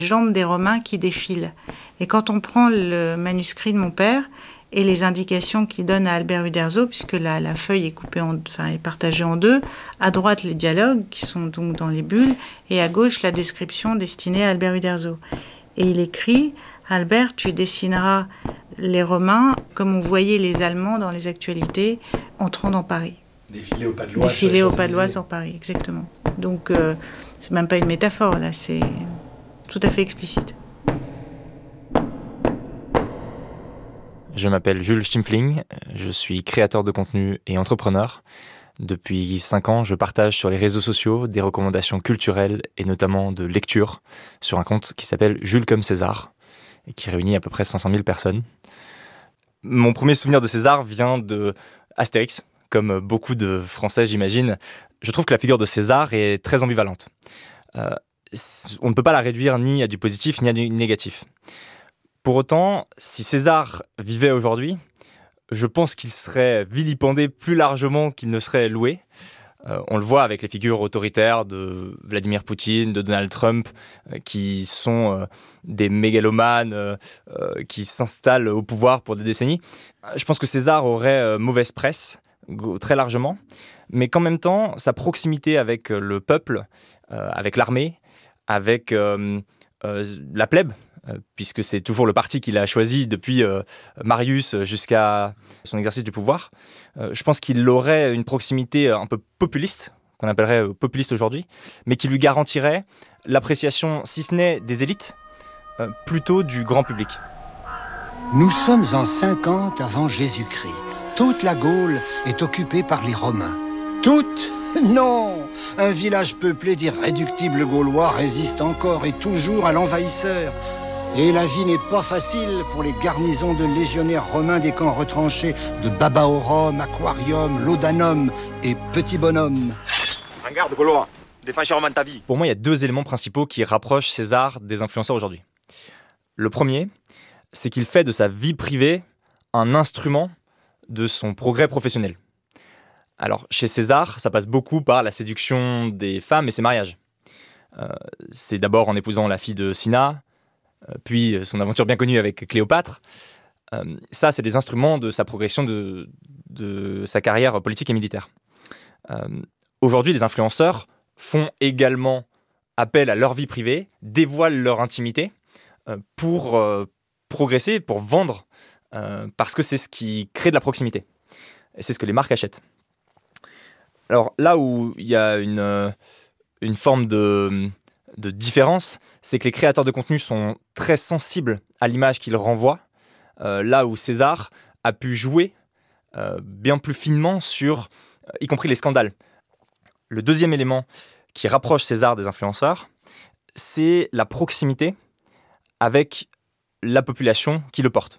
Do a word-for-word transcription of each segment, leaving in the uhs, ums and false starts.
jambes des Romains qui défilent. Et quand on prend le manuscrit de mon père et les indications qu'il donne à Albert Uderzo, puisque la, la feuille est coupée en, enfin, est partagée en deux, à droite les dialogues qui sont donc dans les bulles et à gauche la description destinée à Albert Uderzo. Et il écrit: Albert, tu dessineras les Romains comme on voyait les Allemands dans les actualités entrant dans Paris. Défiler au pas de loi. Défiler au pas de loi sur Paris, exactement. Donc, euh, c'est même pas une métaphore, là, c'est tout à fait explicite. Je m'appelle Jules Schimpfling, je suis créateur de contenu et entrepreneur. Depuis cinq ans, je partage sur les réseaux sociaux des recommandations culturelles et notamment de lecture sur un compte qui s'appelle Jules comme César et qui réunit à peu près cinq cent mille personnes. Mon premier souvenir de César vient de Astérix. Comme beaucoup de Français, j'imagine, je trouve que la figure de César est très ambivalente. Euh, on ne peut pas la réduire ni à du positif ni à du négatif. Pour autant, si César vivait aujourd'hui, je pense qu'il serait vilipendé plus largement qu'il ne serait loué. Euh, on le voit avec les figures autoritaires de Vladimir Poutine, de Donald Trump, euh, qui sont euh, des mégalomanes, euh, euh, qui s'installent au pouvoir pour des décennies. Je pense que César aurait euh, mauvaise presse, très largement, mais qu'en même temps, sa proximité avec le peuple, euh, avec l'armée, avec euh, euh, la plèbe, euh, puisque c'est toujours le parti qu'il a choisi depuis euh, Marius jusqu'à son exercice du pouvoir, euh, je pense qu'il aurait une proximité un peu populiste, qu'on appellerait populiste aujourd'hui, mais qui lui garantirait l'appréciation, si ce n'est des élites, euh, plutôt du grand public. Nous sommes en cinquante avant Jésus-Christ. Toute la Gaule est occupée par les Romains. Toute ? Non ! Un village peuplé d'irréductibles Gaulois résiste encore et toujours à l'envahisseur. Et la vie n'est pas facile pour les garnisons de légionnaires romains des camps retranchés de Babaorum, Aquarium, Laudanum et Petit Bonhomme. En garde, Gaulois, défends chèrement ta vie. Pour moi, il y a deux éléments principaux qui rapprochent César des influenceurs aujourd'hui. Le premier, c'est qu'il fait de sa vie privée un instrument de son progrès professionnel. Alors, chez César, ça passe beaucoup par la séduction des femmes et ses mariages. Euh, c'est d'abord en épousant la fille de Cinna, euh, puis son aventure bien connue avec Cléopâtre. Euh, ça, c'est des instruments de sa progression de, de sa carrière politique et militaire. Euh, aujourd'hui, les influenceurs font également appel à leur vie privée, dévoilent leur intimité euh, pour euh, progresser, pour vendre, Euh, parce que c'est ce qui crée de la proximité. Et c'est ce que les marques achètent. Alors là où il y a une, euh, une forme de, de différence, c'est que les créateurs de contenu sont très sensibles à l'image qu'ils renvoient, euh, là où César a pu jouer euh, bien plus finement sur, euh, y compris les scandales. Le deuxième élément qui rapproche César des influenceurs, c'est la proximité avec la population qui le porte.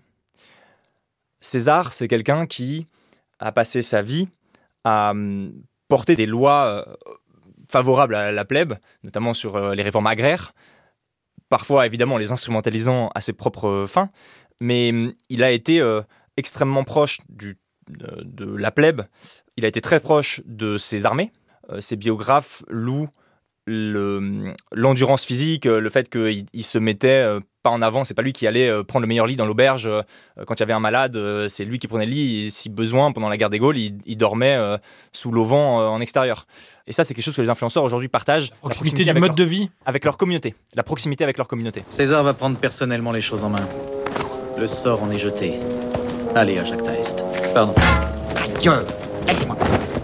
César, c'est quelqu'un qui a passé sa vie à porter des lois favorables à la plèbe, notamment sur les réformes agraires, parfois évidemment les instrumentalisant à ses propres fins, mais il a été euh, extrêmement proche du, de, de la plèbe, il a été très proche de ses armées. Euh, ses biographes louent le, l'endurance physique, le fait qu'il il se mettait euh, pas en avant, c'est pas lui qui allait euh, prendre le meilleur lit dans l'auberge euh, quand il y avait un malade, euh, c'est lui qui prenait le lit et si besoin, pendant la guerre des Gaules, il, il dormait euh, sous l'auvent euh, en extérieur. Et ça, c'est quelque chose que les influenceurs aujourd'hui partagent. La proximité, la proximité du mode leur, de vie avec leur communauté, la proximité avec leur communauté. César va prendre personnellement les choses en main. Le sort en est jeté. Allez, à Jacques Taest. Pardon. Dieu, laissez-moi.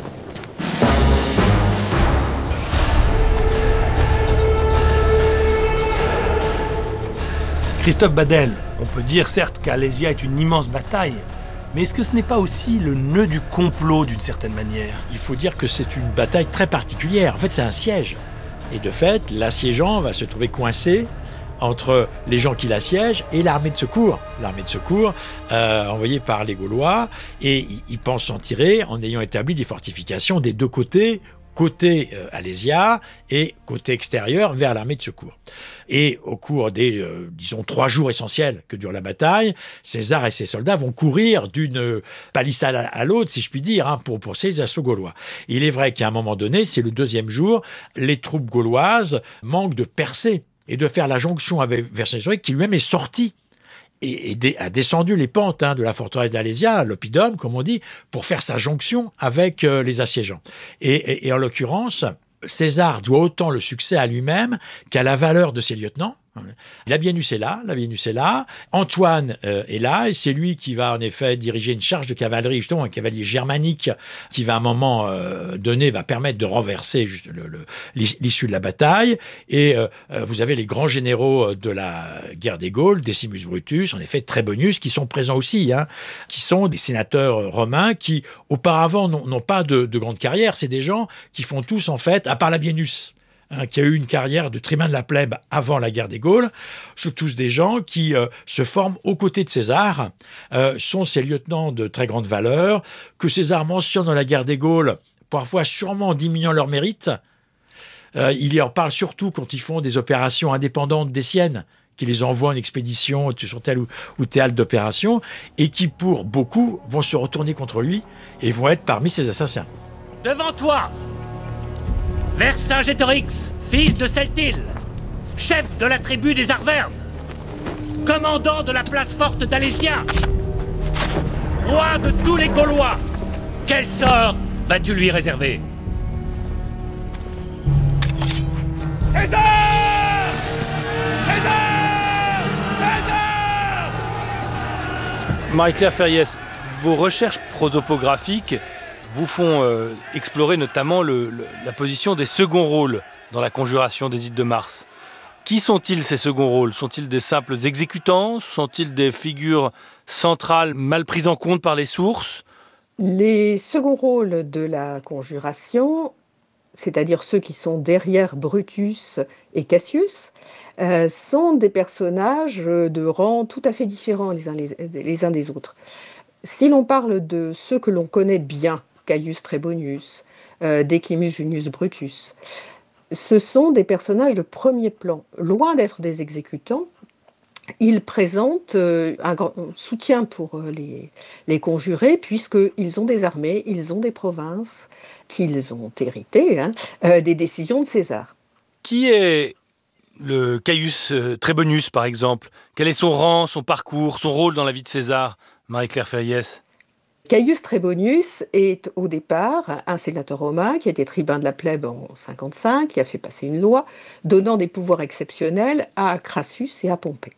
Christophe Badel, on peut dire certes qu'Alésia est une immense bataille, mais est-ce que ce n'est pas aussi le nœud du complot d'une certaine manière ? Il faut dire que c'est une bataille très particulière. En fait, c'est un siège. Et de fait, l'assiégeant va se trouver coincé entre les gens qui l'assiègent et l'armée de secours. L'armée de secours euh, envoyée par les Gaulois, et ils pensent s'en tirer en ayant établi des fortifications des deux côtés, côté euh, Alésia et côté extérieur vers l'armée de secours. Et au cours des, euh, disons, trois jours essentiels que dure la bataille, César et ses soldats vont courir d'une palissade à, à l'autre, si je puis dire, hein, pour, pour ces assauts gaulois. Il est vrai qu'à un moment donné, c'est le deuxième jour, les troupes gauloises manquent de percer et de faire la jonction avec Vercingétorix, qui lui-même est sorti et, et dé, a descendu les pentes hein, de la forteresse d'Alésia, l'oppidum, comme on dit, pour faire sa jonction avec euh, les assiégeants. Et, et, et en l'occurrence, César doit autant le succès à lui-même qu'à la valeur de ses lieutenants. Labienus est là, Labienus est là, Antoine euh, est là, et c'est lui qui va en effet diriger une charge de cavalerie, justement un cavalier germanique qui va à un moment euh, donné, va permettre de renverser juste le, le, l'issue de la bataille. Et euh, vous avez les grands généraux de la guerre des Gaules, Decimus Brutus, en effet Trebonius, qui sont présents aussi, hein, qui sont des sénateurs romains qui auparavant n'ont, n'ont pas de, de grande carrière. C'est des gens qui font tous en fait, à part Labienus, Hein, qui a eu une carrière de tribun de la plèbe avant la guerre des Gaules, sont tous des gens qui euh, se forment aux côtés de César, euh, sont ses lieutenants de très grande valeur, que César mentionne dans la guerre des Gaules, parfois sûrement en diminuant leur mérite. Euh, il y en parle surtout quand ils font des opérations indépendantes des siennes, qui les envoient en expédition sur tel ou, ou théâtre d'opération, et qui, pour beaucoup, vont se retourner contre lui et vont être parmi ses assassins. Devant toi, Vercingétorix, fils de Celtil, chef de la tribu des Arvernes, commandant de la place forte d'Alésia, roi de tous les Gaulois, quel sort vas-tu lui réserver? César! César! César! Marie-Claire Ferriès, vos recherches prosopographiques vous font euh, explorer notamment le, le, la position des seconds rôles dans la conjuration des Ides de Mars. Qui sont-ils, ces seconds rôles? Sont-ils des simples exécutants? Sont-ils des figures centrales mal prises en compte par les sources? Les seconds rôles de la conjuration, c'est-à-dire ceux qui sont derrière Brutus et Cassius, euh, sont des personnages de rang tout à fait différents les uns, les, les uns des autres. Si l'on parle de ceux que l'on connaît bien, Caius Trebonius, euh, Decimus Junius Brutus, ce sont des personnages de premier plan. Loin d'être des exécutants, ils présentent euh, un grand soutien pour euh, les, les conjurés, puisqu'ils ont des armées, ils ont des provinces, qu'ils ont héritées hein, euh, des décisions de César. Qui est le Caius Trebonius, par exemple? Quel est son rang, son parcours, son rôle dans la vie de César, Marie-Claire Ferriès? Caius Trebonius est au départ un sénateur romain qui a été tribun de la plèbe en cinquante-cinq, qui a fait passer une loi donnant des pouvoirs exceptionnels à Crassus et à Pompée.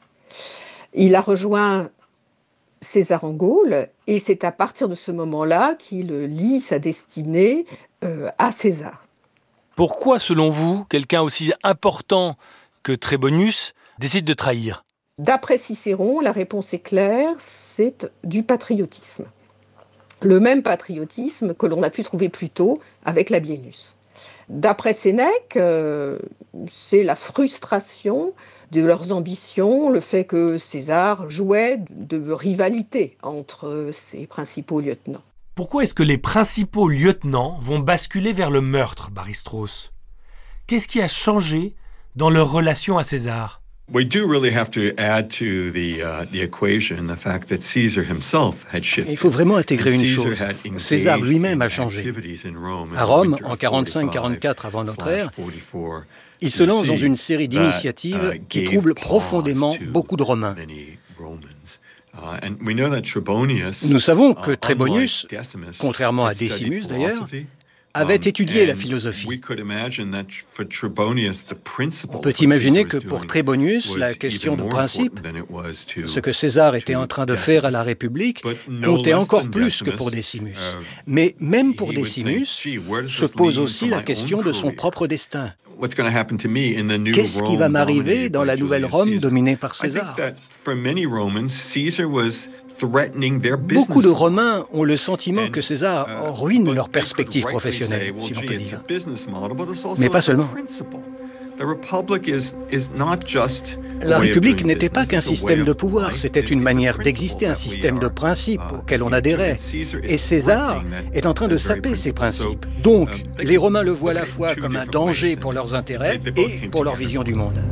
Il a rejoint César en Gaule et c'est à partir de ce moment-là qu'il lie sa destinée euh, à César. Pourquoi, selon vous, quelqu'un aussi important que Trebonius décide de trahir? D'après Cicéron, la réponse est claire, c'est du patriotisme. Le même patriotisme que l'on a pu trouver plus tôt avec Labienus. D'après Sénèque, euh, c'est la frustration de leurs ambitions, le fait que César jouait de, de rivalité entre ses principaux lieutenants. Pourquoi est-ce que les principaux lieutenants vont basculer vers le meurtre, Baristros? Qu'est-ce qui a changé dans leur relation à César? We do really have to add to the, uh, the equation the fact that Caesar himself had shifted. Il faut vraiment intégrer une chose. César lui-même a changé. À Rome, en quarante-cinq quarante-quatre avant notre ère, il se lance dans une série d'initiatives qui troublent profondément beaucoup de Romains. Nous savons que Trebonius, contrairement à Decimus d'ailleurs, avait étudié la philosophie. On peut imaginer que pour Trebonius, la question de principe, ce que César était en train de faire à la République, comptait encore plus que pour Decimus. Mais même pour Decimus, se pose aussi la question de son propre destin. Qu'est-ce qui va m'arriver dans la nouvelle Rome dominée par César ? Beaucoup de Romains ont le sentiment que César ruine leur perspective professionnelle, si l'on peut dire. Mais pas seulement. La République n'était pas qu'un système de pouvoir, c'était une manière d'exister, un système de principes auquel on adhérait. Et César est en train de saper ces principes. Donc, les Romains le voient à la fois comme un danger pour leurs intérêts et pour leur vision du monde.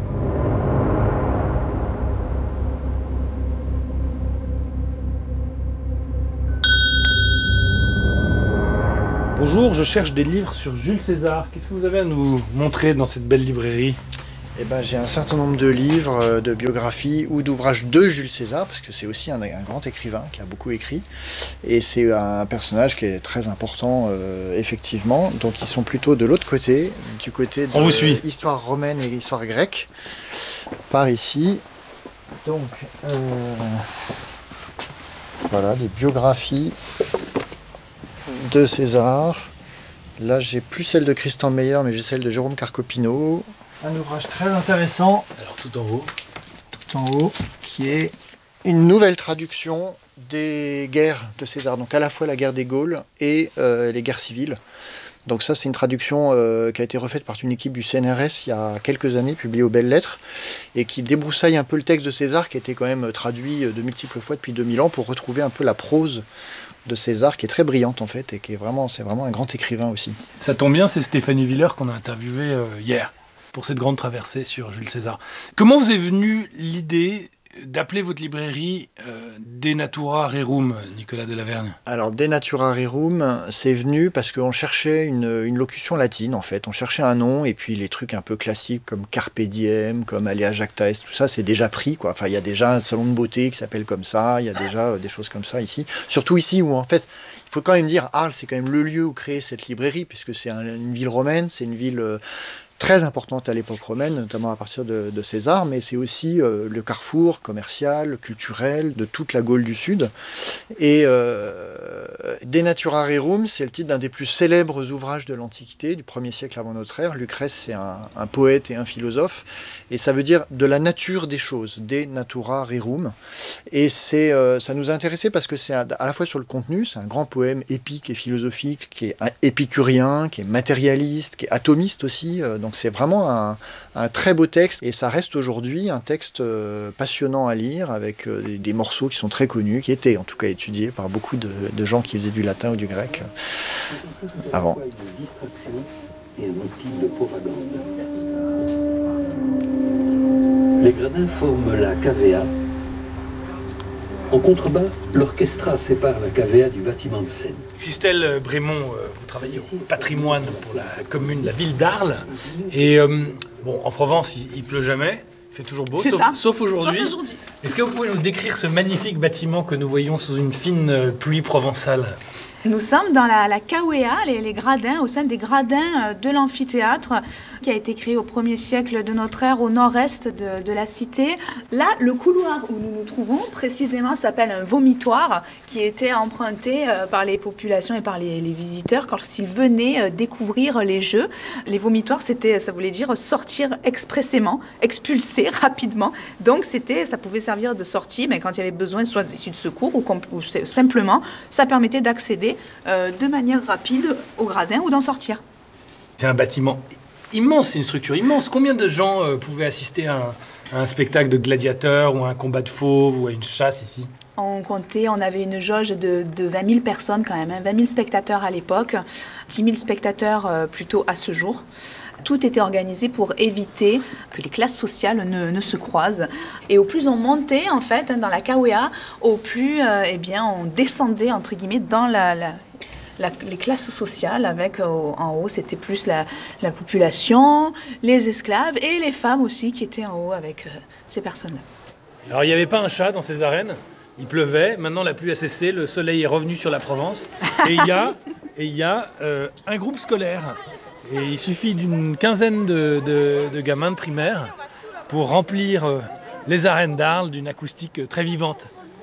Bonjour, je cherche des livres sur Jules César. Qu'est-ce que vous avez à nous montrer dans cette belle librairie ? Eh ben, j'ai un certain nombre de livres, de biographies ou d'ouvrages de Jules César, parce que c'est aussi un, un grand écrivain qui a beaucoup écrit. Et c'est un personnage qui est très important, euh, effectivement. Donc ils sont plutôt de l'autre côté, du côté de On vous suit. Histoire romaine et histoire grecque, par ici. Donc, euh, voilà, des biographies de César. Là, j'ai plus celle de Christian Meyer, mais j'ai celle de Jérôme Carcopino. Un ouvrage très intéressant. Alors tout en haut. Tout en haut, qui est une nouvelle traduction des guerres de César. Donc à la fois la guerre des Gaules et euh, les guerres civiles. Donc ça, c'est une traduction euh, qui a été refaite par une équipe du C N R S il y a quelques années, publiée aux Belles Lettres, et qui débroussaille un peu le texte de César, qui a été quand même traduit de multiples fois depuis deux mille ans, pour retrouver un peu la prose de César, qui est très brillante en fait, et qui est vraiment, c'est vraiment un grand écrivain aussi. Ça tombe bien, c'est Stéphanie Villers qu'on a interviewé euh, hier pour cette grande traversée sur Jules César. Comment vous est venue l'idée d'appeler votre librairie euh, De Natura Rerum, Nicolas Delavergne? Alors, De Natura Rerum, c'est venu parce qu'on cherchait une, une locution latine, en fait. On cherchait un nom, et puis les trucs un peu classiques comme Carpe Diem, comme Alea Jacta Est, tout ça, c'est déjà pris, quoi. Enfin, il y a déjà un salon de beauté qui s'appelle comme ça, il y a déjà euh, des choses comme ça ici. Surtout ici, où en fait, il faut quand même dire, Arles, c'est quand même le lieu où créer cette librairie, puisque c'est un, une ville romaine, c'est une ville... Euh, très importante à l'époque romaine, notamment à partir de, de César, mais c'est aussi euh, le carrefour commercial, culturel de toute la Gaule du Sud. Et euh, De Natura Rerum, c'est le titre d'un des plus célèbres ouvrages de l'Antiquité, du premier siècle avant notre ère. Lucrèce, c'est un, un poète et un philosophe, et ça veut dire de la nature des choses, De Natura Rerum. Et c'est, euh, ça nous a intéressé parce que c'est à, à la fois sur le contenu, c'est un grand poème épique et philosophique, qui est un épicurien, qui est matérialiste, qui est atomiste aussi, euh, donc c'est vraiment un, un très beau texte, et ça reste aujourd'hui un texte euh, passionnant à lire, avec euh, des, des morceaux qui sont très connus, qui étaient en tout cas étudiés par beaucoup de, de gens qui faisaient du latin ou du grec euh, avant. Les gradins forment la cavea. En contrebas, l'orchestra sépare la cavea du bâtiment de scène. Christelle Brémond, vous travaillez au patrimoine pour la commune, la ville d'Arles. Et euh, bon, en Provence, il, il pleut jamais, il fait toujours beau, sauf, sauf aujourd'hui. Est-ce que vous pouvez nous décrire ce magnifique bâtiment que nous voyons sous une fine pluie provençale ? Nous sommes dans la, la Cawea, les, les gradins, au sein des gradins de l'amphithéâtre, qui a été créé au premier siècle de notre ère au nord-est de, de la cité. Là, le couloir où nous nous trouvons, précisément, s'appelle un vomitoire, qui était emprunté par les populations et par les, les visiteurs quand ils venaient découvrir les jeux. Les vomitoires, c'était, ça voulait dire sortir expressément, expulser rapidement. Donc, c'était, ça pouvait servir de sortie, mais quand il y avait besoin, soit d'issue de secours ou, ou simplement, ça permettait d'accéder Euh, de manière rapide au gradin ou d'en sortir. C'est un bâtiment immense, c'est une structure immense. Combien de gens euh, pouvaient assister à un, à un spectacle de gladiateurs ou à un combat de fauves ou à une chasse ici ? On comptait, on avait une jauge de, de vingt mille personnes quand même, hein, vingt mille spectateurs à l'époque, dix mille spectateurs euh, plutôt à ce jour. Tout était organisé pour éviter que les classes sociales ne, ne se croisent. Et au plus on montait, en fait, dans la Cawea, au plus euh, eh bien, on descendait, entre guillemets, dans la, la, la, les classes sociales. Avec, euh, en haut, c'était plus la, la population, les esclaves et les femmes aussi qui étaient en haut avec euh, ces personnes-là. Alors, il n'y avait pas un chat dans ces arènes. Il pleuvait. Maintenant, la pluie a cessé. Le soleil est revenu sur la Provence. Et il y a, et il y a euh, un groupe scolaire. Et il suffit d'une quinzaine de, de, de gamins de primaire pour remplir euh, les arènes d'Arles d'une acoustique très vivante.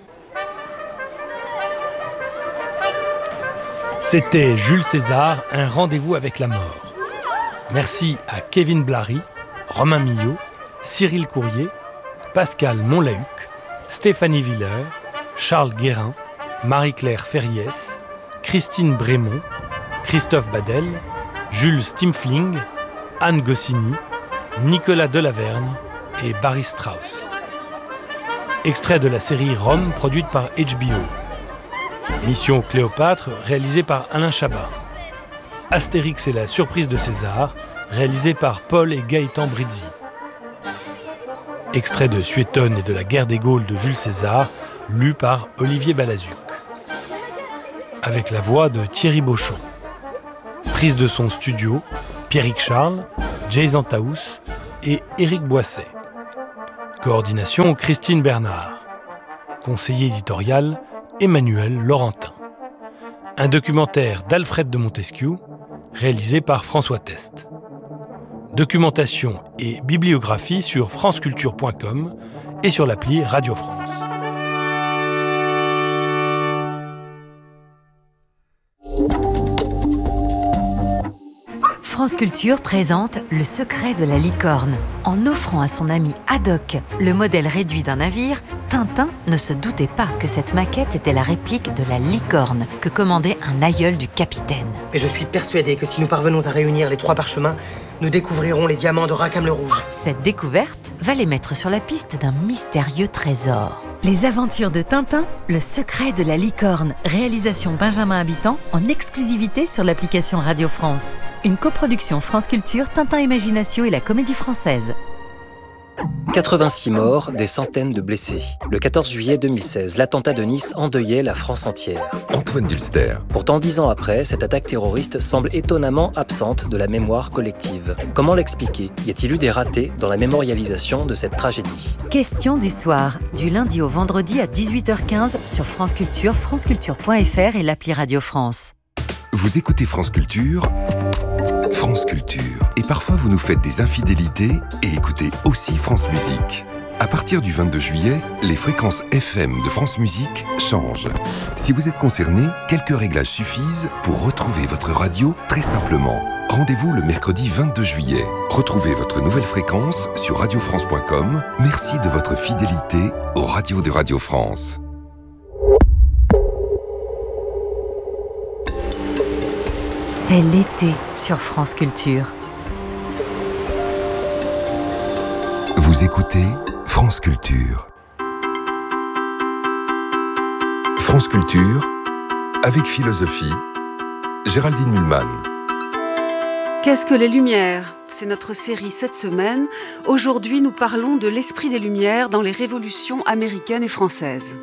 C'était Jules César, un rendez-vous avec la mort. Merci à Kevin Blary, Romain Millot, Cyril Courrier, Pascal Monlahuc, Stéphanie Villers, Charles Guérin, Marie-Claire Ferriès, Christine Brémond, Christophe Badel, Jules Stimfling, Anne Goscinny, Nicolas Delavergne et Barry Strauss. Extrait de la série Rome produite par H B O. Mission Cléopâtre réalisée par Alain Chabat. Astérix et la surprise de César réalisé par Paul et Gaëtan Brizzi. Extrait de Suétone et de la guerre des Gaules de Jules César lu par Olivier Balazuc. Avec la voix de Thierry Beauchamp. Prise de son studio, Pierrick Charles, Jay Zantaous et Éric Boisset. Coordination Christine Bernard. Conseiller éditorial Emmanuel Laurentin. Un documentaire d'Alfred de Montesquieu, réalisé par François Test. Documentation et bibliographie sur franceculture point com et sur l'appli Radio France. France Culture présente Le secret de la licorne. En offrant à son ami Haddock le modèle réduit d'un navire, Tintin ne se doutait pas que cette maquette était la réplique de la licorne que commandait un aïeul du capitaine. Mais je suis persuadé que si nous parvenons à réunir les trois parchemins, nous découvrirons les diamants de Rackham le Rouge. Cette découverte va les mettre sur la piste d'un mystérieux trésor. Les aventures de Tintin, Le secret de la licorne, réalisation Benjamin Habitant, en exclusivité sur l'application Radio France. Une coproduction France Culture, Tintin Imagination et la Comédie Française. quatre-vingt-six morts, des centaines de blessés. Le quatorze juillet deux mille seize, l'attentat de Nice endeuillait la France entière. Antoine Dulster. Pourtant, dix ans après, cette attaque terroriste semble étonnamment absente de la mémoire collective. Comment l'expliquer ? Y a-t-il eu des ratés dans la mémorialisation de cette tragédie ? Question du soir, du lundi au vendredi à dix-huit heures quinze sur France Culture, franceculture point f r et l'appli Radio France. Vous écoutez France Culture ? France Culture. Et parfois vous nous faites des infidélités et écoutez aussi France Musique. À partir du vingt-deux juillet, les fréquences F M de France Musique changent. Si vous êtes concerné, quelques réglages suffisent pour retrouver votre radio très simplement. Rendez-vous le mercredi vingt-deux juillet. Retrouvez votre nouvelle fréquence sur radio france point com. Merci de votre fidélité aux radios de Radio France. C'est l'été sur France Culture. Vous écoutez France Culture. France Culture, avec philosophie, Géraldine Mühlmann. Qu'est-ce que les Lumières ? C'est notre série cette semaine. Aujourd'hui, nous parlons de l'esprit des Lumières dans les révolutions américaines et françaises.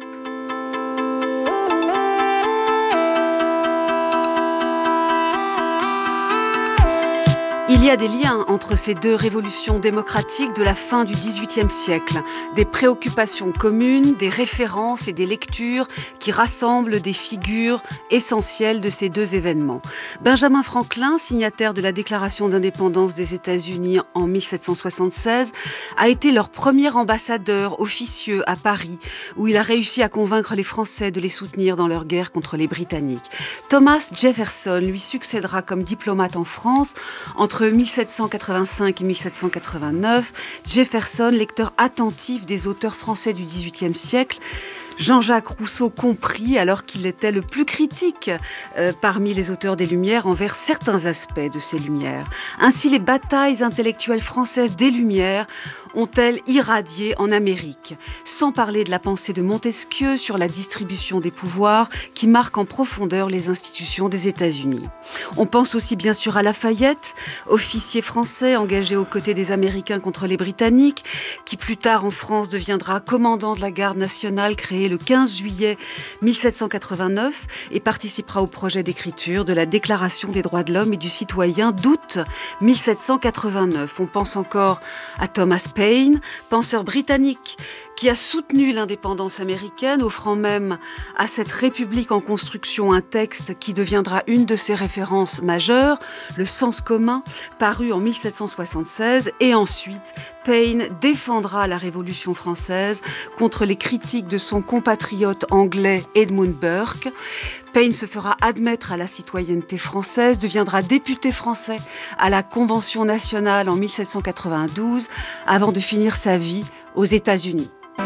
Il y a des liens entre ces deux révolutions démocratiques de la fin du dix-huitième siècle, des préoccupations communes, des références et des lectures qui rassemblent des figures essentielles de ces deux événements. Benjamin Franklin, signataire de la Déclaration d'indépendance des États-Unis en mille sept cent soixante-seize, a été leur premier ambassadeur officieux à Paris, où il a réussi à convaincre les Français de les soutenir dans leur guerre contre les Britanniques. Thomas Jefferson lui succédera comme diplomate en France entre mille sept cent quatre-vingt-cinq et mille sept cent quatre-vingt-neuf, Jefferson, lecteur attentif des auteurs français du dix-huitième siècle, Jean-Jacques Rousseau compris alors qu'il était le plus critique euh, parmi les auteurs des Lumières envers certains aspects de ces Lumières. Ainsi, les batailles intellectuelles françaises des Lumières ont-elles irradié en Amérique, sans parler de la pensée de Montesquieu sur la distribution des pouvoirs qui marque en profondeur les institutions des États-Unis. On pense aussi bien sûr à Lafayette, officier français engagé aux côtés des Américains contre les Britanniques, qui plus tard en France deviendra commandant de la garde nationale créée le quinze juillet mille sept cent quatre-vingt-neuf et participera au projet d'écriture de la Déclaration des droits de l'homme et du citoyen d'août mille sept cent quatre-vingt-neuf. On pense encore à Thomas Paine, penseur britannique qui a soutenu l'indépendance américaine, offrant même à cette République en construction un texte qui deviendra une de ses références majeures, le Sens commun, paru en mille sept cent soixante-seize, et ensuite Paine défendra la Révolution française contre les critiques de son compatriote anglais Edmund Burke. Paine se fera admettre à la citoyenneté française, deviendra député français à la Convention nationale en mille sept cent quatre-vingt-douze, avant de finir sa vie aux États-Unis.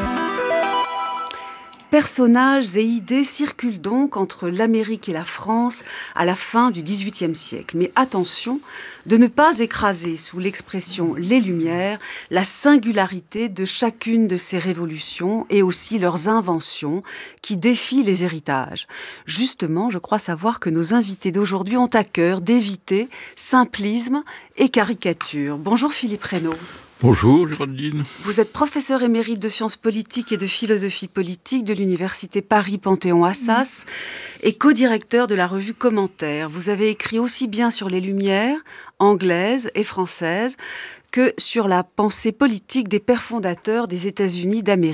Personnages et idées circulent donc entre l'Amérique et la France à la fin du dix-huitième siècle. Mais attention de ne pas écraser sous l'expression « les Lumières » la singularité de chacune de ces révolutions et aussi leurs inventions qui défient les héritages. Justement, je crois savoir que nos invités d'aujourd'hui ont à cœur d'éviter simplisme et caricature. Bonjour Philippe Reynaud. Bonjour Géraldine. Vous êtes professeur émérite de sciences politiques et de philosophie politique de l'université Paris-Panthéon-Assas et co-directeur de la revue Commentaire. Vous avez écrit aussi bien sur les Lumières, anglaises et françaises, que sur la pensée politique des pères fondateurs des États-Unis d'Amérique.